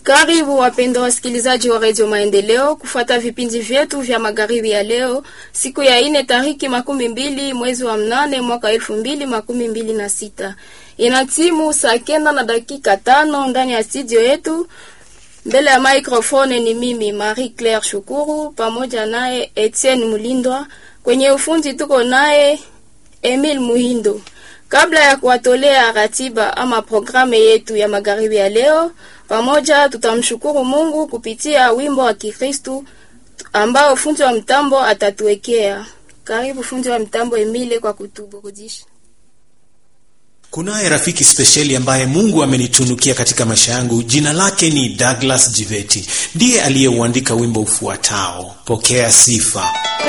Karibu wapendwa wasikilizaji wa Radio Maendeleo kufuata vipindi vyetu vya magharibi ya leo, siku ya 4 tariki 12 mwezi wa 8 mwaka 2026. Inatimu saa 9 na dakika 5 ndani ya studio yetu. Mbele ya microphone ni mimi Marie Claire Shukuru pamoja naye Etienne Mulindwa. Kwenye ufundi tuko naye Emile Muhindo. Kabla ya kuwatolea ratiba ama programe yetu ya magharibi ya leo, pamoja tutamshukuru Mungu kupitia wimbo wa Kikristo ambao fundi wa mtambo atatuwekea. Karibu fundi wa mtambo Emile kwa kutuburudisha. Kunaye rafiki speciali ambaye Mungu amenitunukia katika maisha yangu. Jina lake ni Douglas Jiveti. Ndiye aliyeuandika wimbo ufuatao, Pokea Sifa.